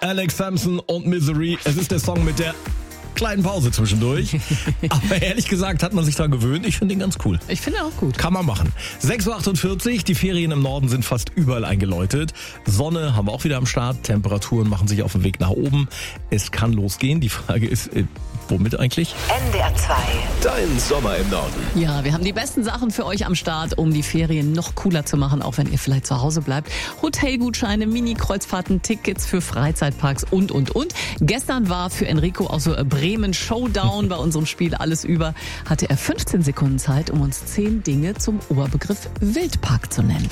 Alex Sampson und Misery. Es ist der Song mit der kleinen Pause zwischendurch. Aber ehrlich gesagt hat man sich daran gewöhnt. Ich finde ihn ganz cool. Ich finde auch gut. Kann man machen. 6.48 Uhr, die Ferien im Norden sind fast überall eingeläutet. Sonne haben wir auch wieder am Start. Temperaturen machen sich auf den Weg nach oben. Es kann losgehen. Die Frage ist, womit eigentlich? NDR 2. Dein Sommer im Norden. Ja, wir haben die besten Sachen für euch am Start, um die Ferien noch cooler zu machen, auch wenn ihr vielleicht zu Hause bleibt. Hotelgutscheine, Mini-Kreuzfahrten, Tickets für Freizeitparks und. Gestern war für Enrico auch so Bremen Showdown bei unserem Spiel Alles über. Hatte er 15 Sekunden Zeit, um uns 10 Dinge zum Oberbegriff Wildpark zu nennen.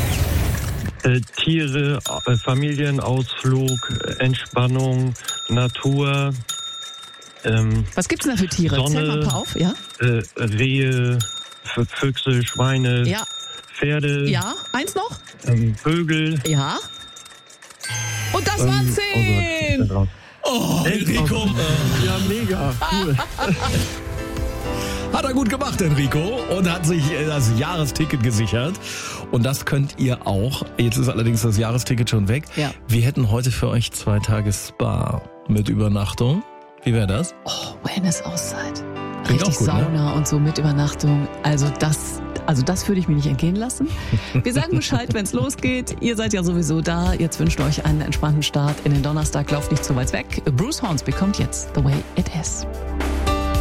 Tiere, Familienausflug, Entspannung, Natur. Was gibt's denn da für Tiere? Sonne, Zähl mal ein paar auf, ja? Rehe, Füchse, Schweine, Ja. Pferde, Ja, eins noch? Vögel. Ja. Und das waren 10! Oh, Enrico. Ja, mega, cool. Hat er gut gemacht, Enrico, und hat sich das Jahresticket gesichert. Und das könnt ihr auch. Jetzt ist allerdings das Jahresticket schon weg. Ja. Wir hätten heute für euch 2 Tage Spa mit Übernachtung. Wie wäre das? Oh, Wellness-Auszeit. Klingt Richtig auch gut, ne? Sauna und so mit Übernachtung. Also das würde ich mir nicht entgehen lassen. Wir sagen Bescheid, wenn es losgeht. Ihr seid ja sowieso da. Jetzt wünschen wir euch einen entspannten Start in den Donnerstag. Lauft nicht zu weit weg. Bruce Hornsby kommt jetzt. The Way It Is.